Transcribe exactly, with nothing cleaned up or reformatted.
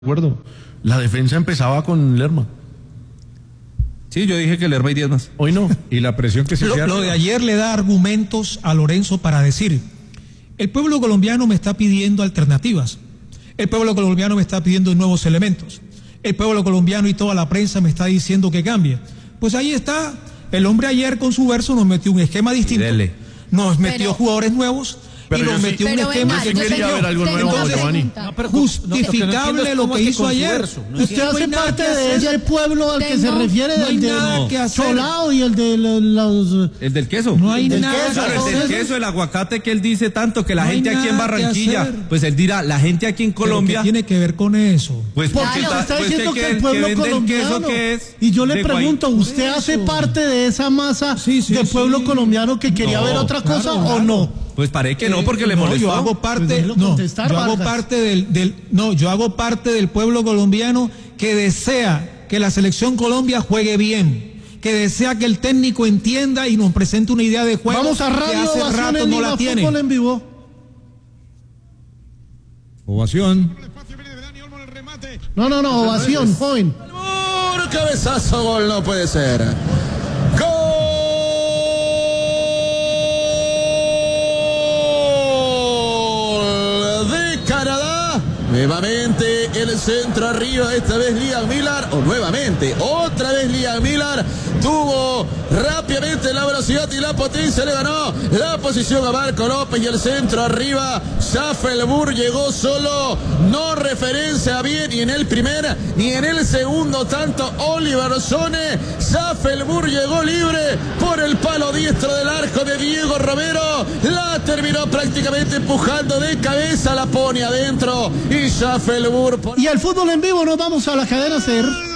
acuerdo. La defensa empezaba con Lerma. Sí, yo dije que Lerma y diez más. Hoy no. Y la presión que se Lo, lo de ayer le da argumentos a Lorenzo para decir, el pueblo colombiano me está pidiendo alternativas, el pueblo colombiano me está pidiendo nuevos elementos, el pueblo colombiano y toda la prensa me está diciendo que cambie. Pues ahí está, el hombre ayer con su verso nos metió un esquema distinto, nos metió Pero, jugadores nuevos pero y nos sí, metió un esquema Omar, yo yo quería tengo- ver algo tengo nuevo, una Giovanni. pregunta. No, pero justificable lo que hizo ayer. Usted No hace hay nada parte que de hacer. ese pueblo al que se Tengo- refiere, no hay el nada que de hacer. Cholao y el de los... los- El del queso. No hay Del nada queso, que Claro, el del hacer. queso, el aguacate que él dice tanto, que la No hay gente aquí en nada que Barranquilla, hacer. pues él dirá, la gente aquí en ¿Pero Colombia, qué tiene que ver con eso? pues Porque porque Claro. está pues diciendo que, que el pueblo vende el queso colombiano... que es Y yo le de pregunto, Guay- ¿usted Por hace eso. parte de esa masa Sí, sí, de pueblo sí. colombiano que quería No, ver otra claro, cosa o claro. no? Pues parece que no, porque le Eh, no, molestó. yo hago parte, Pues déjelo no, contestar, yo hago Vargas. parte del, del, no, yo hago parte del pueblo colombiano que desea que la selección Colombia juegue bien, que desea que el técnico entienda y nos presente una idea de juego Vamos a que Radio hace Ovación rato en no Viva la tiene. Fútbol en Vivo. Ovación. No, no, no, ovación, joven. Por cabezazo, gol no puede ser. Gol de Canadá. Nuevamente el centro arriba, esta vez Liam Miller, o nuevamente, otra vez Liam Miller, tuvo rápidamente la velocidad y la potencia, le ganó la posición a Marco López y el centro arriba, Schaffelburg llegó solo, no referencia bien ni en el primer ni en el segundo tanto Oliver Sone, Schaffelburg llegó libre por el palo diestro del arco de Diego Romero, la terminó prácticamente empujando de cabeza, la pone adentro y Schaffelburg. Y al fútbol en vivo nos vamos a la cadena SER.